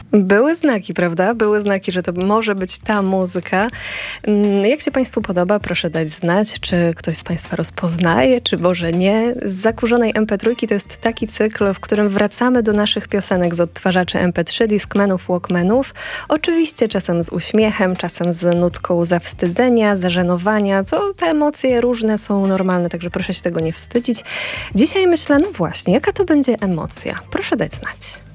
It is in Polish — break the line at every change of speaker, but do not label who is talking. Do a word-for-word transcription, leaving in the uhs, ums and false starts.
Były znaki, prawda? Były znaki, że to może być ta muzyka. Jak się Państwu podoba, proszę dać znać, czy ktoś z Państwa rozpoznaje, czy może nie. Z Zakurzonej em pe trzy to jest taki cykl, w którym wracamy do naszych piosenek z odtwarzaczy em pe trzy, Discmanów, Walkmanów. Oczywiście czasem z uśmiechem, czasem z nutką zawstydzenia, zażenowania, co te emocje różne są normalne, także proszę się tego nie wstydzić. Dzisiaj myślę, no właśnie, jaka to będzie emocja? Proszę dać znać.